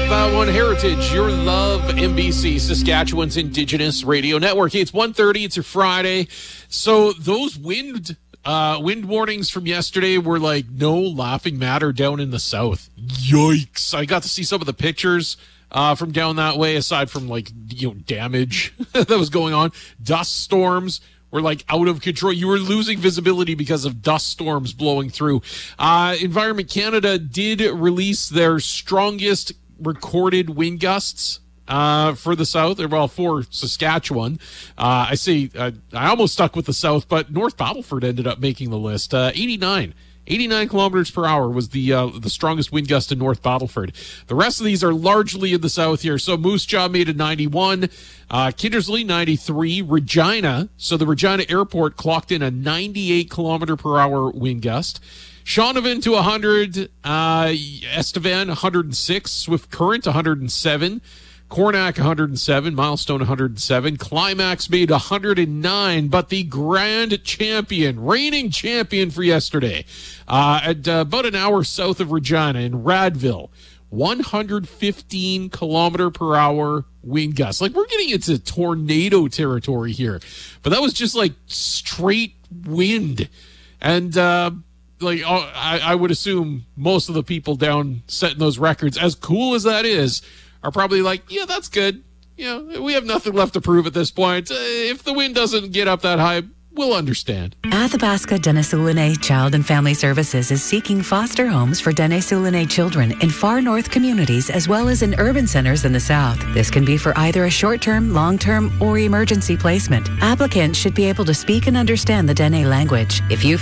That one, Heritage, your love, MBC, Saskatchewan's Indigenous Radio Network. Hey, it's 1:30. It's your Friday. So those wind warnings from yesterday were like no laughing matter down in the south. Yikes! I got to see some of the pictures from down that way. Aside from damage that was going on, dust storms were like out of control. You were losing visibility because of dust storms blowing through. Environment Canada did release their strongest recorded wind gusts for the south, for Saskatchewan. I almost stuck with the south, but North Battleford ended up making the list. 89 kilometers per hour was the strongest wind gust in North Battleford. The rest of these are largely in the south here. So Moose Jaw made a 91, Kindersley 93, Regina. So the Regina Airport clocked in a 98 kilometer per hour wind gust. Shaunavon to 100, Estevan 106, Swift Current 107, Cornack 107, Milestone 107, Climax made 109, but the grand champion, reigning champion for yesterday, at about an hour south of Regina in Radville, 115 kilometer per hour wind gusts. Like, we're getting into tornado territory here, but that was just like straight wind. And, I would assume most of the people down setting those records, as cool as that is, are probably like, yeah, that's good. We have nothing left to prove at this point. If the wind doesn't get up that high, we'll understand. Athabasca Dene Child and Family Services is seeking foster homes for Dene children in far north communities as well as in urban centers in the south. This can be for either a short-term, long-term, or emergency placement. Applicants should be able to speak and understand the Dene language. If you